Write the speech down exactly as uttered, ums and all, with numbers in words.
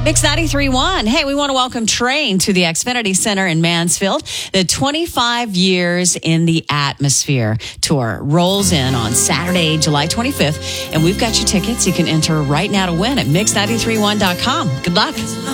Mix ninety-three point one. Hey, we want to welcome Train to the Xfinity Center in Mansfield. The twenty-five Years in the Atmosphere tour rolls in on Saturday, July twenty-fifth. And we've got your tickets. You can enter right now to win at mix nine three one dot com. Good luck.